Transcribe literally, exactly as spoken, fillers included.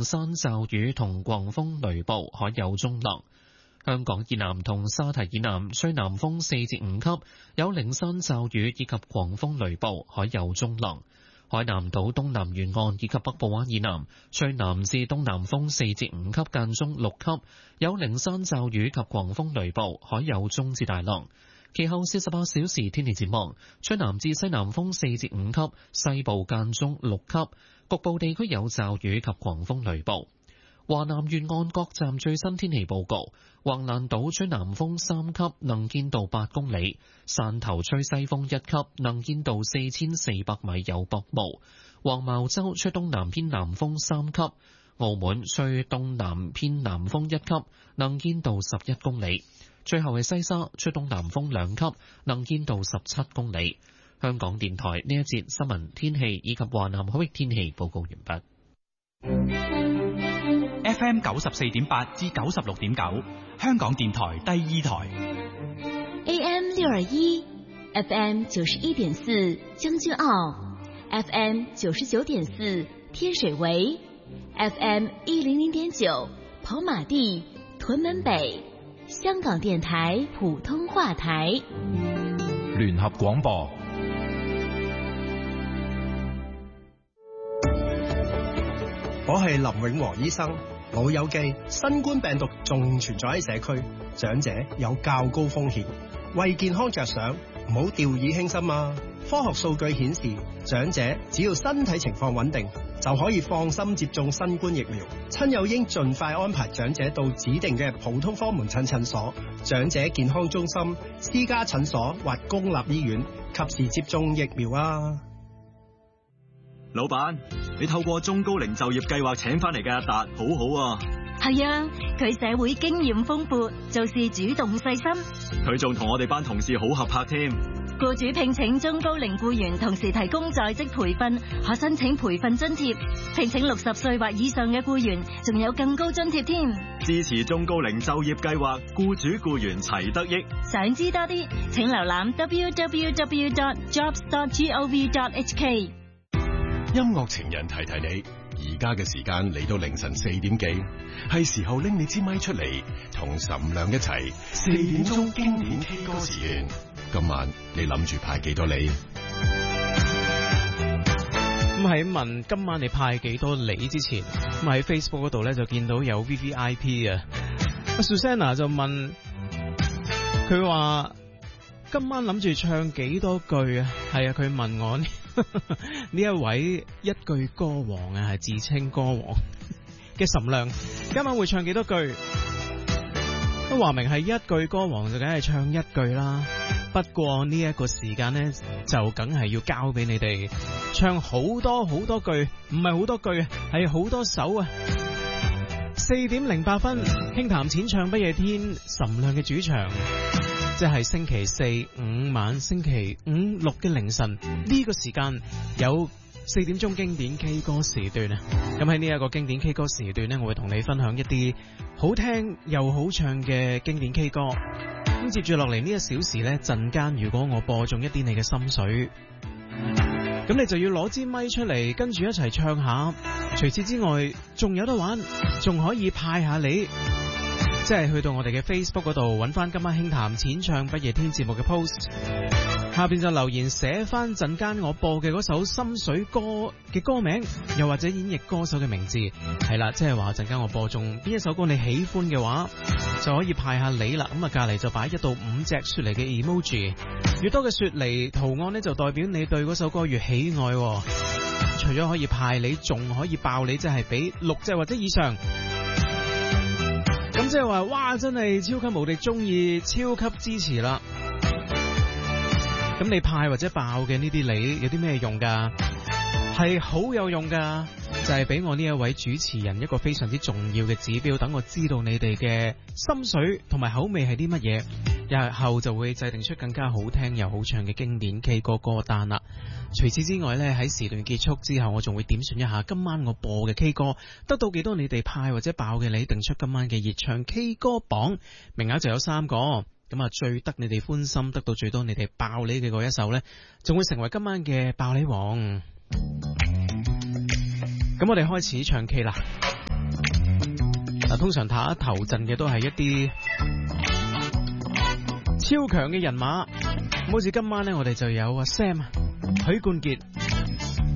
零散驟雨同狂風雷暴，海有中浪。香港以南同沙堤以南吹南風四至五級，有零散驟雨以及狂風雷暴，海有中浪。海南島東南沿岸以及北部灣以南吹南至東南風四至五級，間中六級，有零散驟雨及狂風雷暴，海有中至大浪。其後四十八小時天氣展望，吹南至西南風四至五級，西部間中六級，局部地區有驟雨及狂風雷暴。華南沿岸各站最新天氣報告：橫瀾島吹南風三級，能見度八公里；汕頭吹西風一級，能見度四千四百米，有薄霧；黃茅洲吹東南偏南風三級；澳門吹東南偏南風一級，能見度十一公里。最後係西沙吹東南風兩級，能見度十七公里。香港電台呢一節新聞天氣以及華南海域天氣報告完畢。 F M 九十四點八至九十六點九，香港電台第二台。 A M 六二一 ，F M 九十一點四將軍澳 ，F M 九十九點四天水圍 ，F M 一零零點九跑馬地屯門北，香港電台普通話台。 聯合廣播。 我係林永和醫生。老友記，新冠病毒仲存在喺社區，長者有較高風險。為健康着想，唔好掉以輕心啊！科學數據顯示，長者只要身體情況穩定，就可以放心接種新冠疫苗。親友應盡快安排長者到指定嘅普通科門診診所、長者健康中心、私家診所或公立醫院，及時接種疫苗啊！ 老闆，你透過中高齡就業計劃請翻嚟嘅阿達，好好啊！ 係啊，佢社會經驗豐富，做事主動細心。 佢仲同我哋班同事好合拍添。 僱主聘請中高齡僱員，同時提供在職培訓，可申請培訓津貼。聘請六十歲或以上嘅僱員，仲有更高津貼添。 支持中高齡就業計劃，僱主僱員齊得益。 想知多啲，請瀏覽 w w w dot jobs dot gov dot h k。 音樂情人提提你，而家嘅時間嚟到凌晨四點幾，係時候拎你支咪出嚟，同岑亮一齊四點鐘經典 K 歌時段。今晚你諗住派幾多梨？ 咁喺問今晚你派幾多梨之前，咁喺 Facebook 嗰度咧就見到有 V V I P 啊，阿 Susanna 就問佢話今晚諗住唱幾多句啊？係啊，佢問我呢一位一句歌王啊，係自稱歌王嘅岑亮，今晚會唱幾多句？都話明係一句歌王就梗係唱一句啦。不過呢一個時間呢，就梗係要交俾你哋唱好多好多句，唔係好多句，係好多首啊！四點零八分，輕談淺唱不夜天，岑亮嘅主場。即係星期四五晚、星期五六嘅凌晨呢個時間有四點鐘經典 K 歌時段啊！咁喺呢一個經典 K 歌時段呢，我會同你分享一啲好聽又好唱嘅經典 K 歌。咁接住落嚟呢一小時呢，陣間如果我播中一啲你嘅心水，咁你就要攞支咪出嚟跟住一齊唱下。除此之外，仲有得玩，仲可以派下你。即係去到我哋嘅 Facebook 嗰度揾翻今晚輕談淺唱不夜天節目嘅 post， 下邊就留言寫翻陣間我播嘅嗰首心水歌嘅歌名，又或者演繹歌手嘅名字，係啦，即係話陣間我播中邊一首歌你喜歡嘅話，就可以派下你啦。咁啊，隔籬就擺一到五隻雪梨嘅 emoji， 越多嘅雪梨圖案呢，就代表你對嗰首歌越喜愛。除咗可以派你，仲可以爆你，即係俾六隻或者以上。咁即係話，哇！真係超級無敵中意，超級支持啦！咁你派或者爆嘅呢啲梨有啲咩用噶？係好有用噶，就係俾我呢一位主持人一個非常之重要嘅指標，等我知道你哋嘅心水同埋口味係啲乜嘢，日後就會制定出更加好聽又好唱嘅經典 K 歌歌單啦。除此之外呢，喺時段結束之後，我仲會點選一下今晚我播嘅 K 歌得到幾多你哋派或者爆嘅你，定出今晚嘅熱唱 K 歌榜，名額就有三個。咁啊，最得你哋歡心，得到最多你哋爆你嘅嗰一首呢，仲會成為今晚嘅爆你王。咁我哋開始唱 K 啦。 嗱，通常打頭陣嘅都係一啲超強嘅人馬，好似今晚呢，我哋就有阿 Sam、許冠傑、